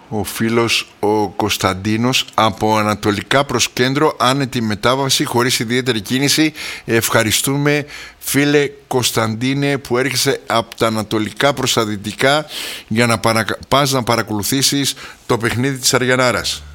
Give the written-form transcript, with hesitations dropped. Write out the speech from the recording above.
Ο φίλος ο Κωνσταντίνος από ανατολικά προς κέντρο, άνετη μετάβαση χωρίς ιδιαίτερη κίνηση. Ευχαριστούμε φίλε Κωνσταντίνε που έρχεσαι από τα ανατολικά προς τα δυτικά για να πας να παρακολουθήσεις το παιχνίδι της Αριανάρας.